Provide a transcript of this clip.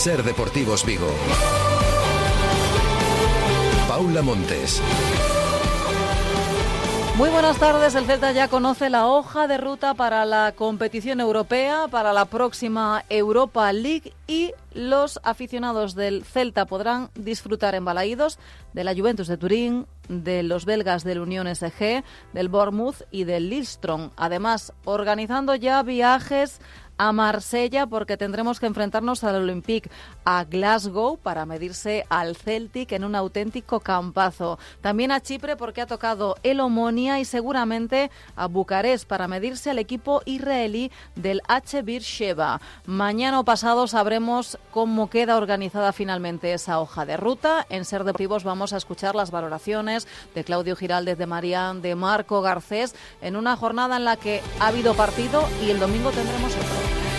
Ser Deportivos Vigo. Paula Montes. Muy buenas tardes. El Celta ya conoce la hoja de ruta para la competición europea, para la próxima Europa League, y los aficionados del Celta podrán disfrutar en Balaídos de la Juventus de Turín, de los belgas del Unión SG, del Bournemouth y del Lillestrøm. Además, organizando ya viajes a Marsella, porque tendremos que enfrentarnos al Olympique, a Glasgow para medirse al Celtic en un auténtico campazo. También a Chipre, porque ha tocado el Omonia, y seguramente a Bucarest para medirse al equipo israelí del H. Beersheva. Mañana o pasado sabremos cómo queda organizada finalmente esa hoja de ruta. En Ser Deportivos vamos a escuchar las valoraciones de Claudio Giraldez, de Marián, de Marco Garcés, en una jornada en la que ha habido partido y el domingo tendremos otro.